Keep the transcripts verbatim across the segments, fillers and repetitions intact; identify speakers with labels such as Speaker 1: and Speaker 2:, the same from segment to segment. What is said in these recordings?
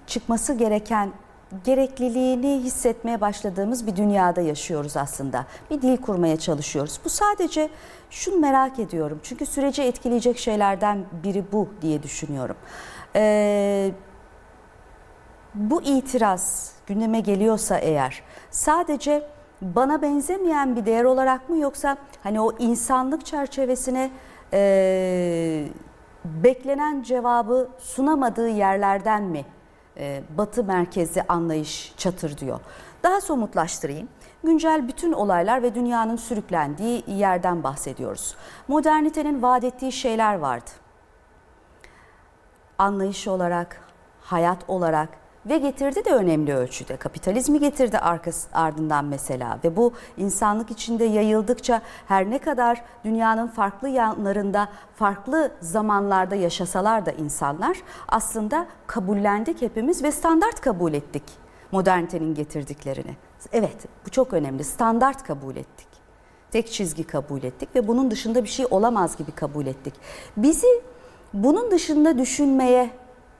Speaker 1: çıkması gereken gerekliliğini hissetmeye başladığımız bir dünyada yaşıyoruz aslında. Bir dil kurmaya çalışıyoruz. Bu sadece şunu merak ediyorum. Çünkü süreci etkileyecek şeylerden biri bu diye düşünüyorum. Ee, bu itiraz gündeme geliyorsa eğer sadece bana benzemeyen bir değer olarak mı, yoksa hani o insanlık çerçevesine e, beklenen cevabı sunamadığı yerlerden mi e, Batı merkezli anlayış çatır diyor? Daha somutlaştırayım. Güncel bütün olaylar ve dünyanın sürüklendiği yerden bahsediyoruz. Modernitenin vaat ettiği şeyler vardı. Anlayış olarak, hayat olarak ve getirdi de önemli ölçüde. Kapitalizmi getirdi arkası, ardından mesela, ve bu insanlık içinde yayıldıkça her ne kadar dünyanın farklı yanlarında, farklı zamanlarda yaşasalar da insanlar aslında kabullendik hepimiz ve standart kabul ettik modernitenin getirdiklerini. Evet, bu çok önemli. Standart kabul ettik. Tek çizgi kabul ettik ve bunun dışında bir şey olamaz gibi kabul ettik. Bizi bunun dışında düşünmeye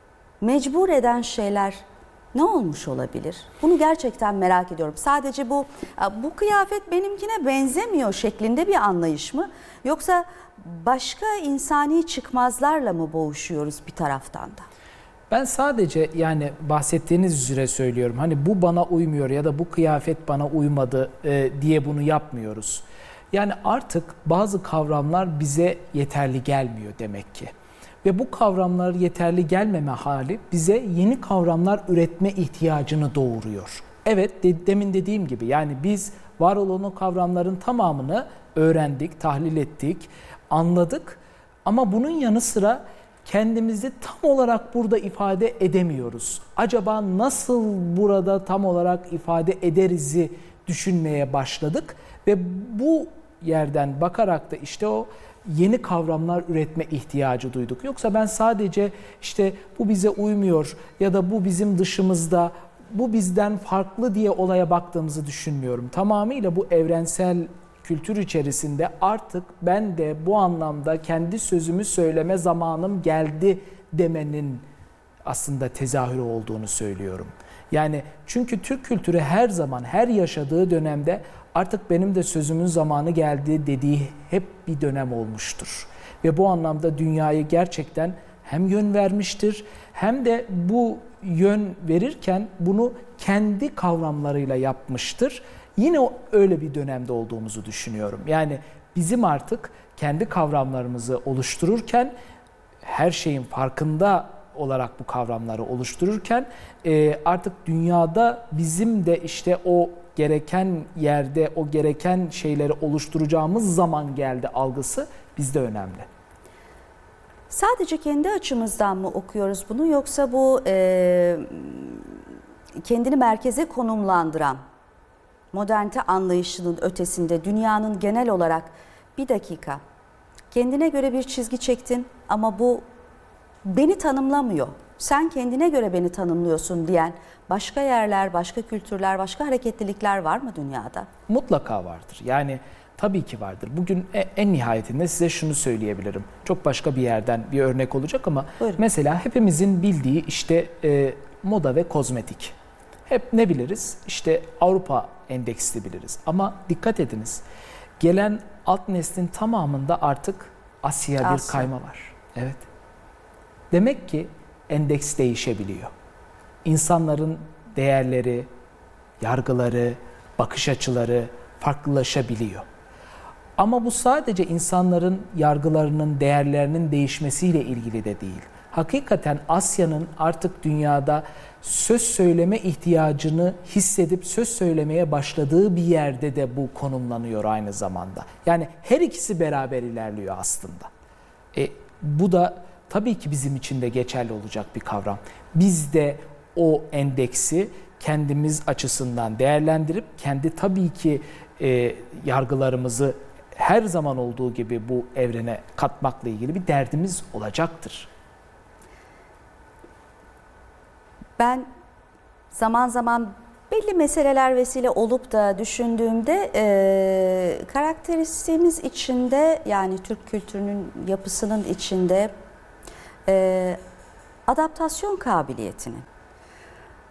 Speaker 1: mecbur eden şeyler ne olmuş olabilir? Bunu gerçekten merak ediyorum. Sadece bu bu kıyafet benimkine benzemiyor şeklinde bir anlayış mı? Yoksa başka insani çıkmazlarla mı boğuşuyoruz bir taraftan da?
Speaker 2: Ben sadece yani bahsettiğiniz üzere söylüyorum. Hani bu bana uymuyor ya da bu kıyafet bana uymadı e, diye bunu yapmıyoruz. Yani artık bazı kavramlar bize yeterli gelmiyor demek ki. Ve bu kavramlar yeterli gelmeme hali bize yeni kavramlar üretme ihtiyacını doğuruyor. Evet, de, demin dediğim gibi yani biz var olan o kavramların tamamını öğrendik, tahlil ettik, anladık. Ama bunun yanı sıra kendimizi tam olarak burada ifade edemiyoruz. Acaba nasıl burada tam olarak ifade ederiz'i düşünmeye başladık. Ve bu yerden bakarak da işte o yeni kavramlar üretme ihtiyacı duyduk. Yoksa ben sadece işte bu bize uymuyor ya da bu bizim dışımızda, bu bizden farklı diye olaya baktığımızı düşünmüyorum. Tamamıyla bu evrensel kültür içerisinde artık ben de bu anlamda kendi sözümü söyleme zamanım geldi demenin aslında tezahürü olduğunu söylüyorum. Yani çünkü Türk kültürü her zaman, her yaşadığı dönemde artık benim de sözümün zamanı geldi dediği hep bir dönem olmuştur. Ve bu anlamda dünyayı gerçekten hem yön vermiştir hem de bu yön verirken bunu kendi kavramlarıyla yapmıştır. Yine öyle bir dönemde olduğumuzu düşünüyorum. Yani bizim artık kendi kavramlarımızı oluştururken, her şeyin farkında olarak bu kavramları oluştururken artık dünyada bizim de işte o gereken yerde o gereken şeyleri oluşturacağımız zaman geldi algısı bizde önemli.
Speaker 1: Sadece kendi açımızdan mı okuyoruz bunu, yoksa bu e, kendini merkeze konumlandıran modernite anlayışının ötesinde dünyanın genel olarak bir dakika kendine göre bir çizgi çektin ama bu beni tanımlamıyor, sen kendine göre beni tanımlıyorsun diyen başka yerler, başka kültürler, başka hareketlilikler var mı dünyada?
Speaker 2: Mutlaka vardır. Yani tabii ki vardır. Bugün en nihayetinde size şunu söyleyebilirim. Çok başka bir yerden bir örnek olacak ama buyurun. Mesela hepimizin bildiği işte e, moda ve kozmetik. Hep ne biliriz? İşte Avrupa endeksli biliriz. Ama dikkat ediniz. Gelen alt neslin tamamında artık Asya bir Asya. kayma var. Evet. Demek ki endeks değişebiliyor. İnsanların değerleri, yargıları, bakış açıları farklılaşabiliyor. Ama bu sadece insanların yargılarının, değerlerinin değişmesiyle ilgili de değil. Hakikaten Asya'nın artık dünyada söz söyleme ihtiyacını hissedip söz söylemeye başladığı bir yerde de bu konumlanıyor aynı zamanda. Yani her ikisi beraber ilerliyor aslında. E, bu da tabii ki bizim için de geçerli olacak bir kavram. Biz de o endeksi kendimiz açısından değerlendirip kendi tabii ki e, yargılarımızı her zaman olduğu gibi bu evrene katmakla ilgili bir derdimiz olacaktır.
Speaker 1: Ben zaman zaman belli meseleler vesile olup da düşündüğümde e, karakteristiğimiz içinde, yani Türk kültürünün yapısının içinde e, adaptasyon kabiliyetinin,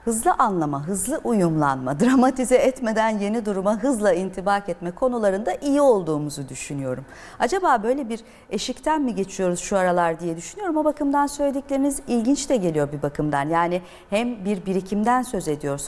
Speaker 1: hızlı anlama, hızlı uyumlanma, dramatize etmeden yeni duruma hızla intibak etme konularında iyi olduğumuzu düşünüyorum. Acaba böyle bir eşikten mi geçiyoruz şu aralar diye düşünüyorum. O bakımdan söyledikleriniz ilginç de geliyor bir bakımdan. Yani hem bir birikimden söz ediyoruz.